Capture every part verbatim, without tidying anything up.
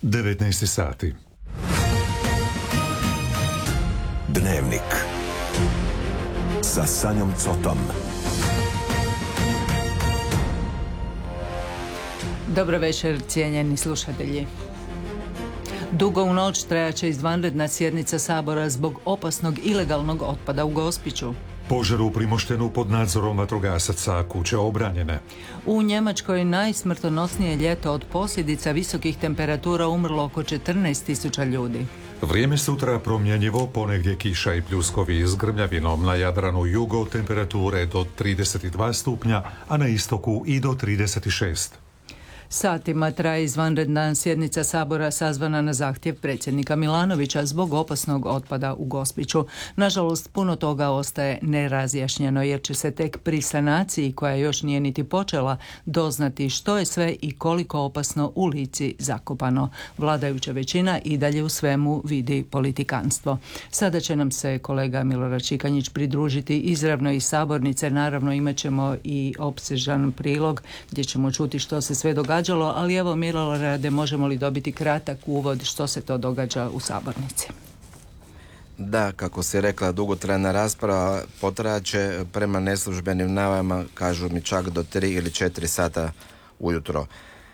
devetnaest sati. Dnevnik sa Sanjom Cotom. Dobro večer, cijenjeni slušatelji. Dugo u noć trajaće izvanredna sjednica Sabora zbog opasnog ilegalnog otpada u Gospiću. Požar u Primoštenu pod nadzorom vatrogasaca, kuće obranjene. U Njemačkoj najsmrtonosnije ljeto od posljedica visokih temperatura umrlo oko četrnaest tisuća ljudi. Vrijeme sutra promjenjivo, ponegdje kiša i pljuskovi s grmljavinom, na Jadranu jugo temperature do trideset dva stupnja, a na istoku i do trideset šest. Satima traje izvanredna sjednica Sabora sazvana na zahtjev predsjednika Milanovića zbog opasnog otpada u Gospiću. Nažalost, puno toga ostaje nerazjašnjeno jer će se tek pri sanaciji, koja još nije niti počela, doznati što je sve i koliko opasno u Lici zakopano. Vladajuća većina i dalje u svemu vidi politikanstvo. Sada će nam se kolega Milorad Šikanjić pridružiti izravno iz sabornice. Naravno, imat ćemo i opsežan prilog gdje ćemo čuti što se sve događa. Ali evo, Milorade, možemo li dobiti kratak uvod što se to događa u sabornici? Da, kako si rekla, dugotrajna rasprava potrajaće, prema neslužbenim najavama kažu mi čak do tri ili četiri sata ujutro.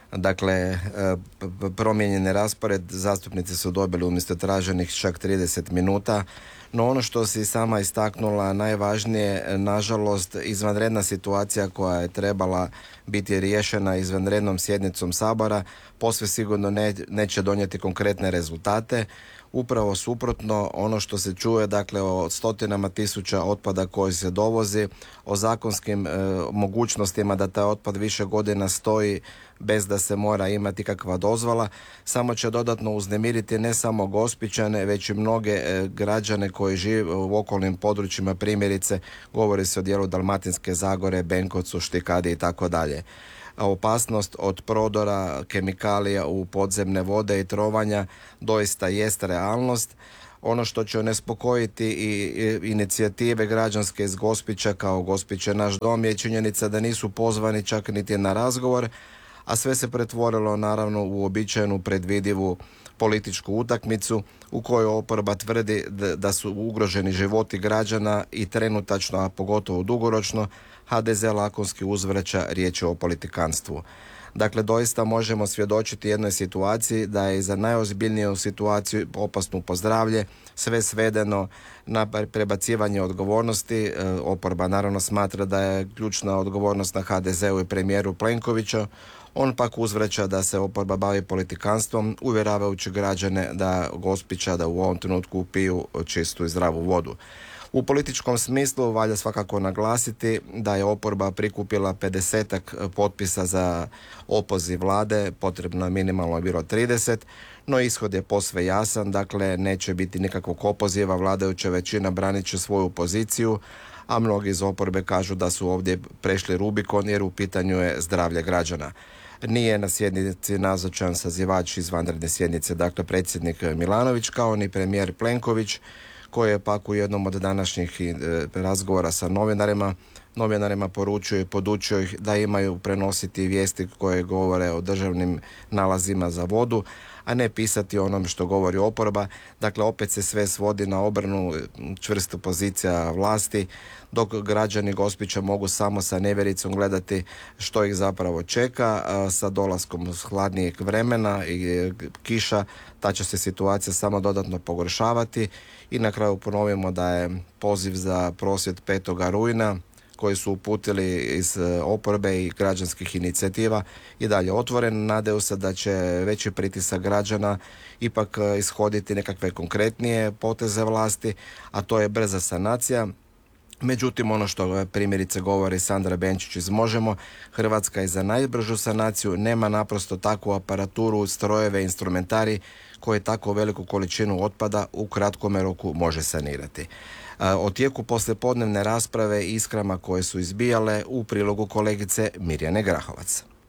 Dakle, promijenjen raspored, zastupnici su dobili umjesto traženih čak trideset minuta, no ono što si sama istaknula, najvažnije, nažalost, izvanredna situacija koja je trebala biti riješena izvanrednom sjednicom Sabora, posve sigurno ne, neće donijeti konkretne rezultate. Upravo suprotno, ono što se čuje, dakle, o stotinama tisuća otpada koji se dovozi, o zakonskim e, mogućnostima da taj otpad više godina stoji bez da se mora imati kakva dozvola, samo će dodatno uznemiriti ne samo Gospićane, već i mnoge e, građane koji žive u okolnim područjima, primjerice, govori se o dijelu Dalmatinske Zagore, Benkovcu, Štikadi i tako dalje. Opasnost od prodora kemikalija u podzemne vode i trovanja doista jest realnost. Ono što će onespokojiti i inicijative građanske iz Gospića kao Gospić je naš dom je činjenica da nisu pozvani čak niti na razgovor, a sve se pretvorilo naravno u uobičajenu predvidivu političku utakmicu u kojoj oporba tvrdi da su ugroženi životi građana i trenutačno, a pogotovo dugoročno, ha de ze lakonski uzvraća riječ o politikanstvu. Dakle, doista možemo svjedočiti jednoj situaciji da je za najozbiljniju situaciju opasnu po zdravlje sve svedeno na prebacivanje odgovornosti. Oporba naravno smatra da je ključna odgovornost na ha de zeu i premijeru Plenkovića. On pak uzvraća da se oporba bavi politikanstvom, uvjeravajući građane da Gospića da u ovom trenutku piju čistu i zdravu vodu. U političkom smislu valja svakako naglasiti da je oporba prikupila pedesetak potpisa za opoziv vlade, potrebno je minimalno bilo trideset, no ishod je posve jasan, dakle neće biti nikakvog opoziva, vladajuća većina branit će svoju poziciju, a mnogi iz oporbe kažu da su ovdje prešli Rubikon jer u pitanju je zdravlje građana. Nije na sjednici nazočan sazivač izvanredne sjednice, dakle predsjednik Milanović, kao ni premijer Plenković, koji je pak u jednom od današnjih razgovora sa novinarima, novinarima poručio i podučio ih da imaju prenositi vijesti koje govore o državnim nalazima za vodu, a ne pisati onom što govori oporba. Dakle, opet se sve svodi na obranu čvrstu pozicija vlasti, dok građani Gospića mogu samo sa nevjericom gledati što ih zapravo čeka. Sa dolaskom hladnijeg vremena i kiša ta će se situacija samo dodatno pogoršavati i na kraju ponovimo da je poziv za prosvjed petoga rujna koji su uputili iz oporbe i građanskih inicijativa i dalje otvoren. Nadaju se da će veći pritisak građana ipak ishoditi nekakve konkretnije poteze vlasti, a to je brza sanacija. Međutim, ono što primjerice govori Sandra Benčić iz Možemo, Hrvatska je za najbržu sanaciju, nema naprosto takvu aparaturu, strojeve, instrumentari koje tako veliku količinu otpada u kratkome roku može sanirati. O tijeku poslijepodnevne rasprave i iskrama koje su izbijale u prilogu kolegice Mirjane Grahovac.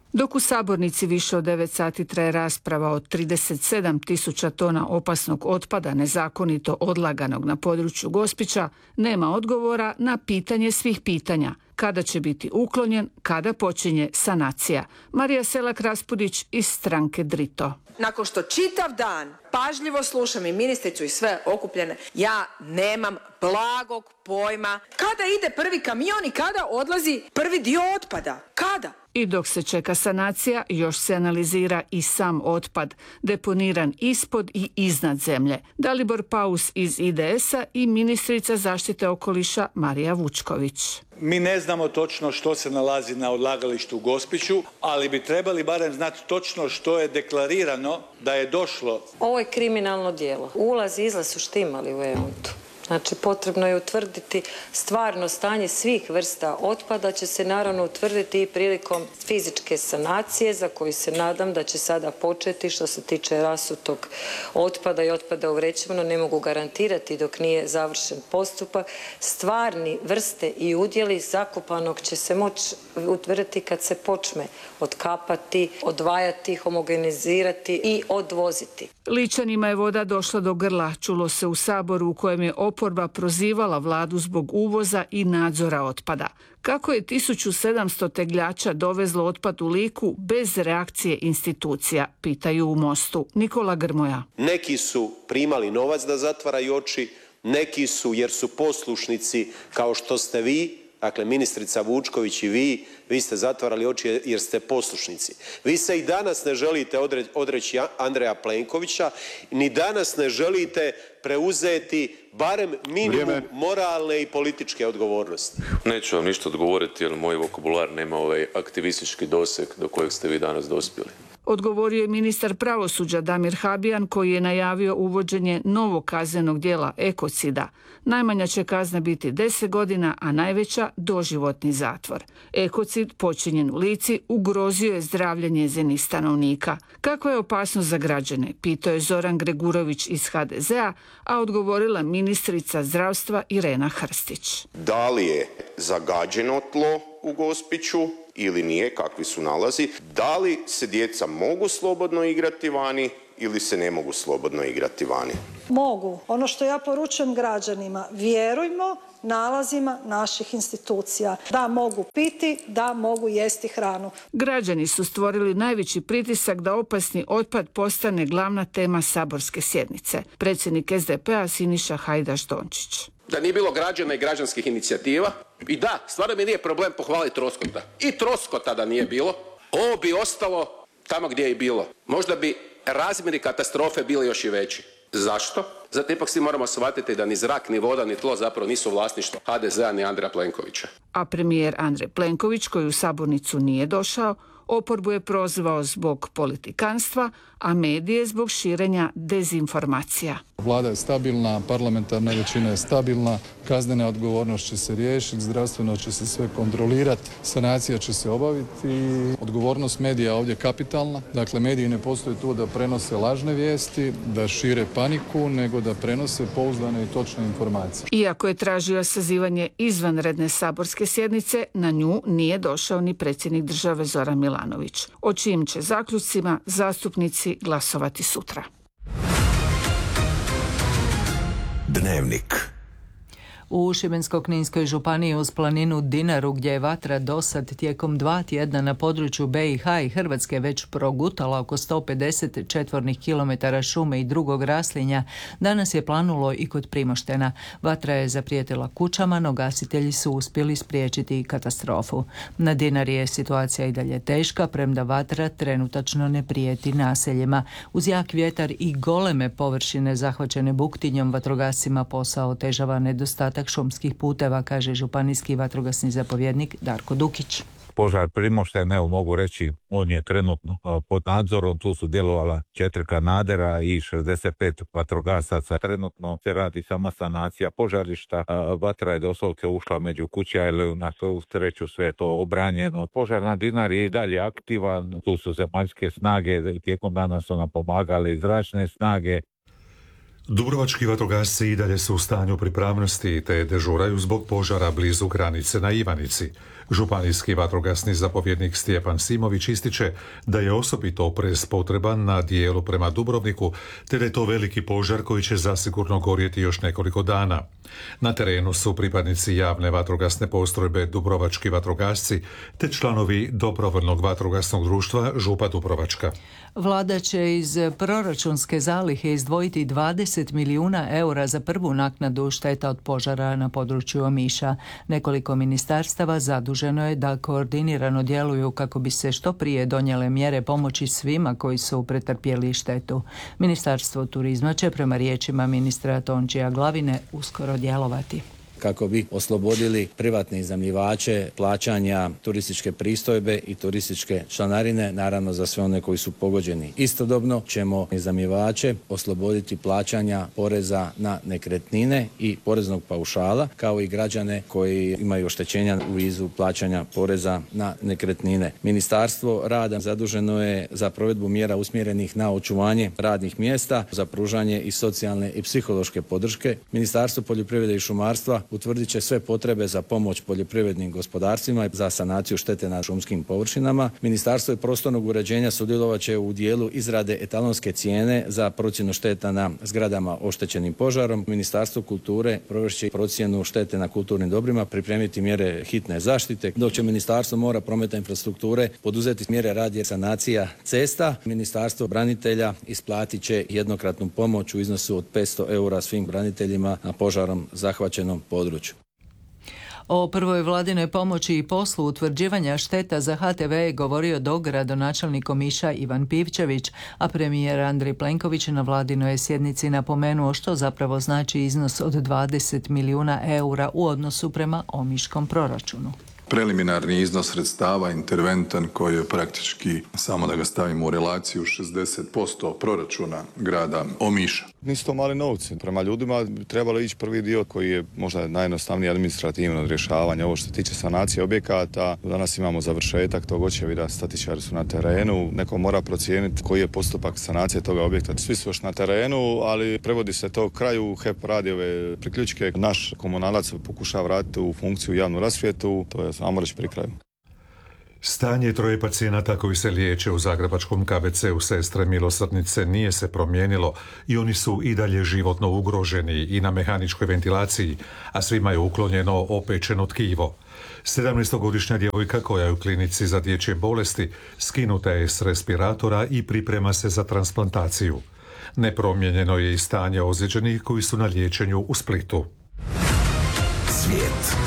Dok u sabornici više od devet sati traje rasprava o trideset sedam tisuća tona opasnog otpada nezakonito odlaganog na području Gospića, nema odgovora na pitanje svih pitanja. Kada će biti uklonjen, kada počinje sanacija. Marija Selak-Raspudić iz stranke Drito. Nakon što čitav dan pažljivo slušam i ministricu i sve okupljene, ja nemam blagog pojma kada ide prvi kamion i kada odlazi prvi dio otpada. Kada? I dok se čeka sanacija, još se analizira i sam otpad, deponiran ispod i iznad zemlje. Dalibor Paus iz I D S-a i ministrica zaštite okoliša Marija Vučković. Mi ne znamo točno što se nalazi na odlagalištu u Gospiću, ali bi trebali barem znati točno što je deklarirano da je došlo. Ovo je kriminalno djelo. Ulaz i izlaz su štimali u E O N T-u. Znači, potrebno je utvrditi stvarno stanje svih vrsta otpada, će se naravno utvrditi i prilikom fizičke sanacije, za koju se nadam da će sada početi što se tiče rasutog otpada i otpada u vrećama, no ne mogu garantirati dok nije završen postupak. Stvarni vrste i udjeli zakopanog će se moći utvrditi kad se počne otkapati, odvajati, homogenizirati i odvoziti. Ličanima je voda došla do grla, čulo se u Saboru u kojem je oporba prozivala vladu zbog uvoza i nadzora otpada. Kako je tisuću sedamsto tegljača dovezlo otpad u Liku bez reakcije institucija, pitaju u Mostu. Nikola Grmoja. Neki su primali novac da zatvaraju oči, neki su jer su poslušnici kao što ste vi, dakle ministrica Vučković i vi, vi ste zatvarali oči jer ste poslušnici. Vi se i danas ne želite odreći Andreja Plenkovića, ni danas ne želite preuzeti barem minimum Vrijeme. moralne i političke odgovornosti. Neću vam ništa odgovoriti jer moj vokabular nema ovaj aktivistički doseg do kojeg ste vi danas dospjeli. Odgovorio je ministar pravosuđa Damir Habijan koji je najavio uvođenje novog kaznenog djela ekocida. Najmanja će kazna biti deset godina, a najveća doživotni zatvor. Ekocid počinjen u Lici ugrozio je zdravlje njezinih stanovnika. Kakva je opasnost za građane? Pitao je Zoran Gregurović iz H D Z-a, a odgovorila ministrica zdravstva Irena Hrstić. Da li je zagađeno tlo u Gospiću ili nije, kakvi su nalazi, da li se djeca mogu slobodno igrati vani ili se ne mogu slobodno igrati vani? Mogu. Ono što ja poručujem građanima, vjerujmo nalazima naših institucija. Da mogu piti, da mogu jesti hranu. Građani su stvorili najveći pritisak da opasni otpad postane glavna tema saborske sjednice. Predsjednik S D P-a Siniša Hajdaš Dončić. Da nije bilo građana i građanskih inicijativa. I da, stvarno mi nije problem pohvaliti Troskota. I Troskota da nije bilo, ovo bi ostalo tamo gdje je bilo. Možda bi razmjeri katastrofe bili još i veći. Zašto? Zato ipak svi moramo shvatiti da ni zrak, ni voda, ni tlo zapravo nisu vlasništvo H D Z-a ni Andreja Plenkovića. A premijer Andrej Plenković, koji u sabornicu nije došao, oporbu je prozvao zbog politikanstva, a medije zbog širenja dezinformacija. Vlada je stabilna, parlamentarna većina je stabilna, kaznena odgovornost će se riješiti, zdravstveno će se sve kontrolirati, sanacija će se obaviti. Odgovornost medija ovdje kapitalna. Dakle, mediji ne postoje tu da prenose lažne vijesti, da šire paniku, nego da prenose pouzdane i točne informacije. Iako je tražio sazivanje izvanredne saborske sjednice, na nju nije došao ni predsjednik države Zoran Milanović. O čijim će zaključcima zastupnici glasovati sutra. Dnevnik. U Šibensko-kninskoj županiji uz planinu Dinaru, gdje je vatra dosad tijekom dva tjedna na području B i H i Hrvatske već progutala oko sto pedeset četvornih kilometara šume i drugog raslinja, danas je planulo i kod Primoštena. Vatra je zaprijetila kućama, no gasitelji su uspjeli spriječiti katastrofu. Na Dinari je situacija i dalje teška, premda vatra trenutačno ne prijeti naseljima. Uz jak vjetar i goleme površine zahvaćene buktinjom, vatrogascima posao otežava nedostatak šumskih puteva, kaže županijski vatrogasni zapovjednik Darko Dukić. Požar Primošten, evo mogu reći, on je trenutno pod nadzorom, tu su djelovala četiri kanadera i šezdeset pet vatrogasaca. Trenutno se radi sama sanacija požarišta, vatra je doslovce ušla među kuće, ali na svu sreću sve je to obranjeno. Požar na Dinari je i dalje aktivan, tu su zemaljske snage, tijekom dana su nam pomagale zračne snage. Dubrovački vatrogasci i dalje su u stanju pripravnosti te dežuraju zbog požara blizu granice na Ivanici. Županijski vatrogasni zapovjednik Stjepan Simović ističe da je osobito oprez potreban na dijelu prema Dubrovniku, te da je to veliki požar koji će zasigurno gorjeti još nekoliko dana. Na terenu su pripadnici javne vatrogasne postrojbe Dubrovački vatrogasci te članovi dobrovoljnog vatrogasnog društva Župa Dubrovačka. Vlada će iz proračunske zalihe izdvojiti dvadeset milijuna eura za prvu naknadu šteta od požara na području Omiša. Nekoliko ministarstava zaduženo je da koordinirano djeluju kako bi se što prije donijele mjere pomoći svima koji su pretrpjeli štetu. Ministarstvo turizma će prema riječima ministra Tončija Glavine uskoro djelovati. Kako bi oslobodili privatne iznajmljivače plaćanja turističke pristojbe i turističke članarine, naravno za sve one koji su pogođeni. Istodobno ćemo iznajmljivače osloboditi plaćanja poreza na nekretnine i poreznog paušala, kao i građane koji imaju oštećenja u vidu plaćanja poreza na nekretnine. Ministarstvo rada zaduženo je za provedbu mjera usmjerenih na očuvanje radnih mjesta, za pružanje i socijalne i psihološke podrške. Ministarstvo poljoprivrede i šumarstva utvrdit će sve potrebe za pomoć poljoprivrednim gospodarstvima i za sanaciju štete na šumskim površinama. Ministarstvo prostornog uređenja sudjelovat će u dijelu izrade etalonske cijene za procjenu šteta na zgradama oštećenim požarom. Ministarstvo kulture provest će procjenu štete na kulturnim dobrima, pripremiti mjere hitne zaštite, dok će Ministarstvo mora, prometa i infrastrukture poduzeti mjere radi sanacija cesta. Ministarstvo branitelja isplatit će jednokratnu pomoć u iznosu od petsto eura svim braniteljima na požarom zahvaćenom području. O prvoj vladinoj pomoći i poslu utvrđivanja šteta za H T V je govorio dogradonačelnik Omiša Ivan Pivčević, a premijer Andrej Plenković na vladinoj sjednici napomenuo što zapravo znači iznos od dvadeset milijuna eura u odnosu prema omiškom proračunu. Preliminarni iznos sredstava interventan koji je praktički, samo da ga stavimo u relaciju, šezdeset posto proračuna grada Omiša. Nisu to mali novci. Prema ljudima trebalo ići prvi dio koji je možda najjednostavniji administrativno rješavanje. Ovo što se tiče sanacije objekata, danas imamo završetak tog očevida, statičari su na terenu, neko mora procijeniti koji je postupak sanacije toga objekta. Svi su još na terenu, ali prevodi se to kraju, H E P radi ove priključke, naš komunalac pokušava vratiti u funkciju javnu rasvjetu, to je samo reći pri kraju. Stanje troje pacijenata koji se liječe u zagrebačkom K B C-u Sestre milosrdnice nije se promijenilo i oni su i dalje životno ugroženi i na mehaničkoj ventilaciji, a svima je uklonjeno opečeno tkivo. sedamnaestogodišnja djevojka koja je u klinici za dječje bolesti skinuta je s respiratora i priprema se za transplantaciju. Nepromijenjeno je i stanje ozlijeđenih koji su na liječenju u Splitu. Svijet.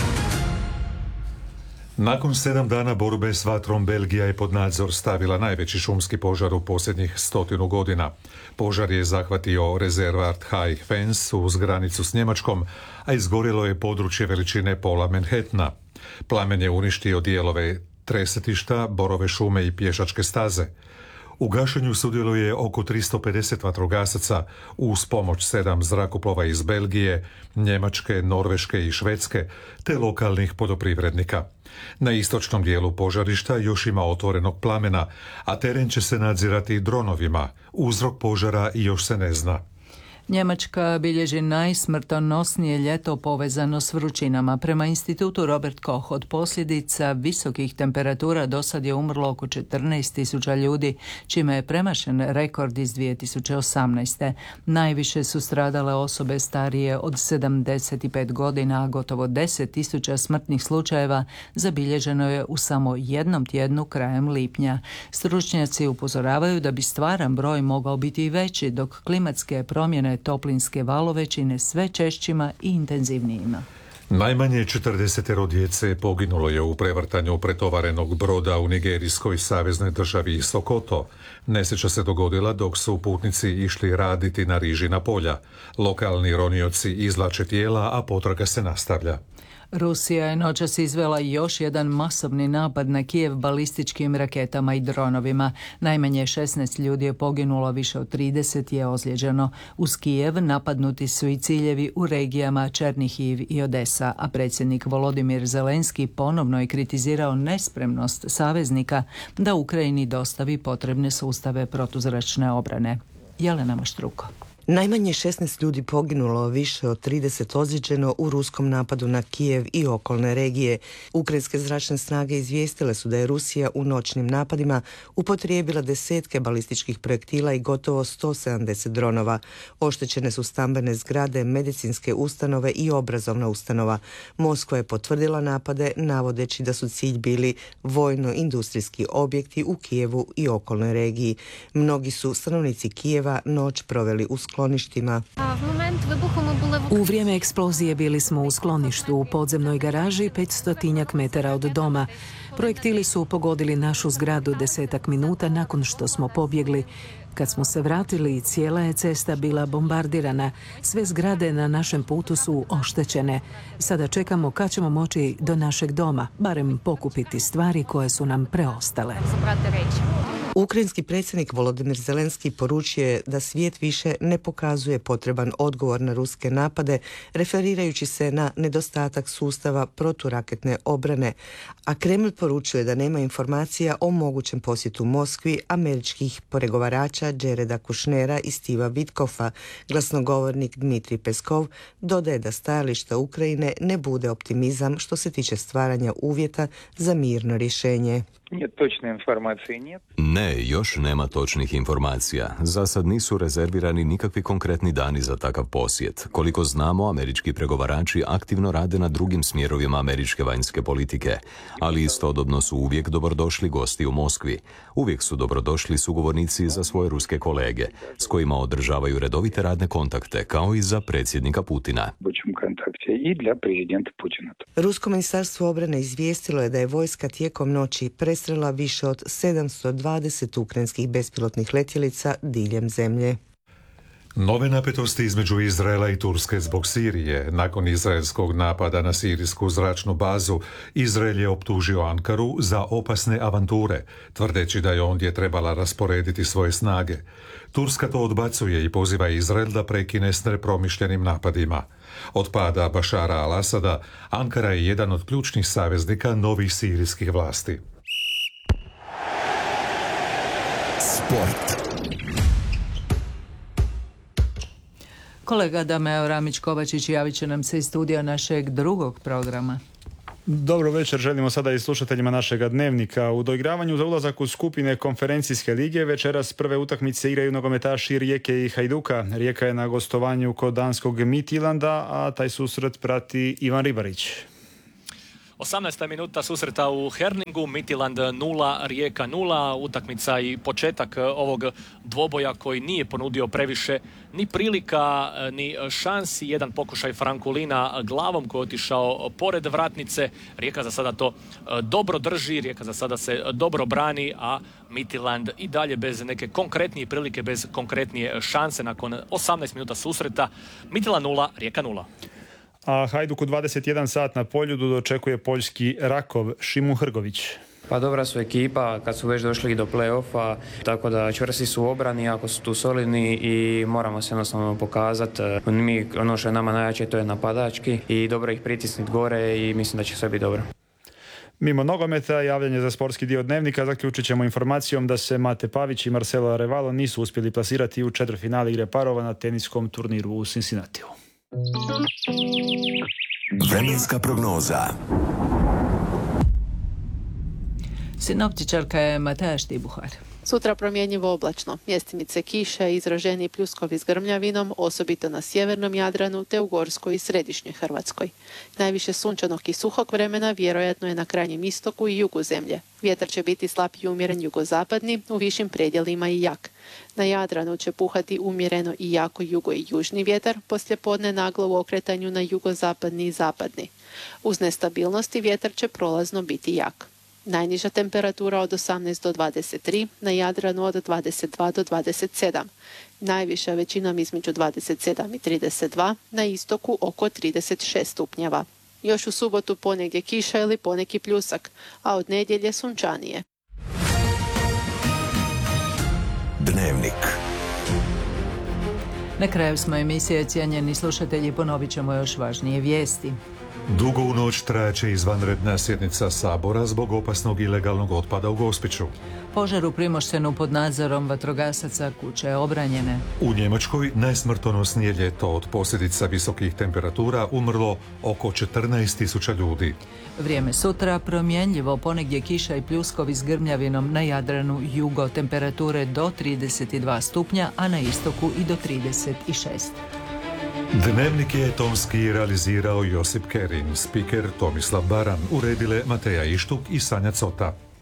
Nakon sedam dana borbe s vatrom, Belgija je pod nadzor stavila najveći šumski požar u posljednjih stotinu godina. Požar je zahvatio rezervat High Fence uz granicu s Njemačkom, a izgorjelo je područje veličine pola Manhattana. Plamen je uništio dijelove tresetišta, borove šume i pješačke staze. U gašenju sudjeluje oko tristo pedeset vatrogasaca uz pomoć sedam zrakoplova iz Belgije, Njemačke, Norveške i Švedske te lokalnih poljoprivrednika. Na istočnom dijelu požarišta još ima otvorenog plamena, a teren će se nadzirati dronovima. Uzrok požara još se ne zna. Njemačka bilježi najsmrtonosnije ljeto povezano s vrućinama. Prema institutu Robert Koch od posljedica visokih temperatura dosad je umrlo oko četrnaest tisuća ljudi, čime je premašen rekord iz dvije tisuće osamnaeste. Najviše su stradale osobe starije od sedamdeset pet godina, a gotovo deset tisuća smrtnih slučajeva zabilježeno je u samo jednom tjednu krajem lipnja. Stručnjaci upozoravaju da bi stvaran broj mogao biti i veći, dok klimatske promjene toplinske valove čine sve češćima i intenzivnijima. Najmanje četrdeset djece poginulo je u prevrtanju pretovarenog broda u nigerijskoj saveznoj državi Sokoto. Nesreća se dogodila dok su putnici išli raditi na rižina polja. Lokalni ronioci izvlače tijela, a potraga se nastavlja. Rusija je noćas izvela još jedan masovni napad na Kijev balističkim raketama i dronovima. Najmanje šesnaest ljudi je poginulo, više od trideset je ozlijeđeno. Uz Kijev napadnuti su i ciljevi u regijama Černihiv i Odesa, a predsjednik Volodimir Zelenski ponovno je kritizirao nespremnost saveznika da Ukrajini dostavi potrebne sustave protuzračne obrane. Jelena Maštruko. Najmanje šesnaest ljudi poginulo, više od trideset ozlijeđeno u ruskom napadu na Kijev i okolne regije. Ukrajinske zračne snage izvijestile su da je Rusija u noćnim napadima upotrijebila desetke balističkih projektila i gotovo sto sedamdeset dronova. Oštećene su stambene zgrade, medicinske ustanove i obrazovna ustanova. Moskva je potvrdila napade, navodeći da su cilj bili vojno-industrijski objekti u Kijevu i okolnoj regiji. Mnogi su stanovnici Kijeva noć proveli u skloništima. U vrijeme eksplozije bili smo u skloništu u podzemnoj garaži petstotinjak metara od doma. Projektili su pogodili našu zgradu desetak minuta nakon što smo pobjegli. Kad smo se vratili, cijela je cesta bila bombardirana. Sve zgrade na našem putu su oštećene. Sada čekamo kad ćemo moći do našeg doma, barem pokupiti stvari koje su nam preostale. Ukrajinski predsjednik Volodimir Zelenski poručio je da svijet više ne pokazuje potreban odgovor na ruske napade, referirajući se na nedostatak sustava proturaketne obrane, a Kreml poručuje da nema informacija o mogućem posjetu Moskvi američkih pregovarača Jareda Kushnera i Stiva Witkofa. Glasnogovornik Dmitrij Peskov dodaje da stajališta Ukrajine ne bude optimizam što se tiče stvaranja uvjeta za mirno rješenje. Ne, još nema točnih informacija. Za sad nisu rezervirani nikakvi konkretni dani za takav posjet. Koliko znamo, američki pregovarači aktivno rade na drugim smjerovima američke vanjske politike, ali istodobno su uvijek dobrodošli gosti u Moskvi. Uvijek su dobrodošli sugovornici za svoje ruske kolege, s kojima održavaju redovite radne kontakte, kao i za predsjednika Putina. Rusko ministarstvo obrane izvijestilo je da je vojska tijekom noći prestrela više od sedamsto dvadeset ukrajinskih bespilotnih letjelica diljem zemlje. Nove napetosti između Izraela i Turske zbog Sirije. Nakon izraelskog napada na sirijsku zračnu bazu, Izrael je optužio Ankaru za opasne avanture, tvrdeći da je ondje trebala rasporediti svoje snage. Turska to odbacuje i poziva Izrael da prekine s nepromišljenim napadima. Od pada Bašara al-Asada, Ankara je jedan od ključnih saveznika novih sirijskih vlasti. Sport. Kolega Dameo Ramić-Kovačić javit će nam se iz studija našeg drugog programa. Dobro večer, želimo sada i slušateljima našega dnevnika. U doigravanju za ulazak u skupine konferencijske lige večeras prve utakmice igraju nogometaši Rijeke i Hajduka. Rijeka je na gostovanju kod danskog Midtjylanda, a taj susret prati Ivan Ribarić. osamnaesta minuta susreta u Herningu, Midtjylland nula, Rijeka nula, utakmica i početak ovog dvoboja koji nije ponudio previše ni prilika, ni šansi. Jedan pokušaj Frankulina glavom koji je otišao pored vratnice. Rijeka za sada to dobro drži, Rijeka za sada se dobro brani, a Midtjylland i dalje bez neke konkretnije prilike, bez konkretnije šanse nakon osamnaest minuta susreta. Midtjylland nula, Rijeka nula. A Hajduk u dvadeset jedan sat na Poljudu dočekuje poljski Rakov, Šimun Hrgović. Pa dobra su ekipa kad su već došli do play-offa, tako da čvrsti su u obrani, ako su tu solidni i moramo se jednostavno pokazati. Mi, ono što je nama najjače, to je napadački i dobro ih pritisniti gore i mislim da će sve biti dobro. Mimo nogometa, javljanje za sportski dio dnevnika zaključit ćemo informacijom da se Mate Pavić i Marcelo Arevalo nisu uspjeli plasirati u četvrtfinale igre parova na teniskom turniru u Cincinnatiju. Vremenska prognoza. Sinoptičarka je Mateja Štibuhar. Sutra promjenjivo oblačno, mjestimice kiša i izraženi pljuskovi s grmljavinom, osobito na sjevernom Jadranu te u Gorskoj i središnjoj Hrvatskoj. Najviše sunčanog i suhog vremena vjerojatno je na krajnjem istoku i jugu zemlje. Vjetar će biti slab i umjeren jugozapadni, u višim predjelima i jak. Na Jadranu će puhati umjereno i jako jugo i južni vjetar, poslijepodne naglo u okretanju na jugozapadni i zapadni. Uz nestabilnosti vjetar će prolazno biti jak. Najniža temperatura od osamnaest do dvadeset tri, na Jadranu od dvadeset dva do dvadeset sedam. Najviša većinom između dvadeset sedam i trideset dva, na istoku oko trideset šest stupnjeva. Još u subotu ponegdje kiša ili poneki pljusak, a od nedjelje sunčanije. Dnevnik. Na kraju smo emisije, cijenjeni slušatelji, ponovit ćemo još važnije vijesti. Dugo u noć trajaće izvanredna sjednica Sabora zbog opasnog ilegalnog otpada u Gospiću. Požar u Primoštenu pod nadzorom vatrogasaca, kuće obranjene. U Njemačkoj najsmrtonosnije ljeto od posljedica visokih temperatura umrlo oko četrnaest tisuća ljudi. Vrijeme sutra promjenljivo, ponegdje kiša i pljuskovi s grmljavinom na Jadranu, jugo, temperature do trideset dva stupnja, a na istoku i do trideset šest. Dnevnik je tonski realizirao Josip Kerin, spiker Tomislav Baran, uredile Mateja Ištuk i Sanja Cota.